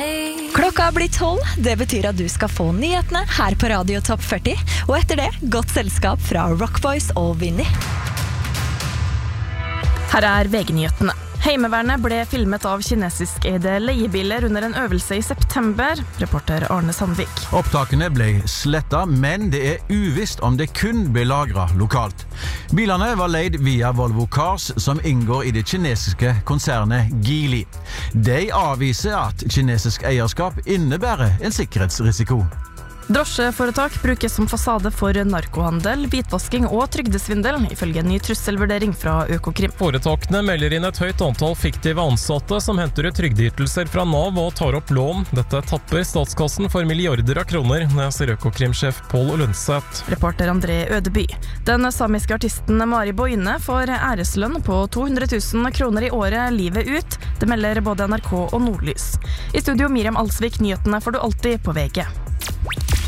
Klokka blir 12, det betyr at du skal få nyhetene her på Radio Topp 40, og etter det, godt selskap fra Rockboys og Vinny. Her VG-nyhetene. Heimevernet ble filmet av kinesisk-eide leiebiler under en øvelse i september, reporter Arne Sandvik. Opptakene ble slettet, men det uvisst om det kun ble lagret lokalt. Bilene var leid via Volvo Cars, som inngår i det kinesiske konsernet Geely. De avviser at kinesisk eierskap innebærer en sikkerhetsrisiko. Drosjeforetak brukes som fasade for narkohandel, hvitvasking og trygdesvindel, ifølge en ny trusselvurdering fra Økokrim. Foretakene melder inn et høyt antall fiktive ansatte som henter ut trygdeytelser fra Nav og tar opp lån. Dette tapper statskassen for milliarder av kroner, sier Økokrim-sjef Pål Lønseth. Reporter André Ødeby. Den samiske artisten Mari Boine får æreslønn på 200 000 kroner i året livet ut. Det melder både NRK og Nordlys. I studio Miriam Alsvik, nyhetene får du alltid på VG.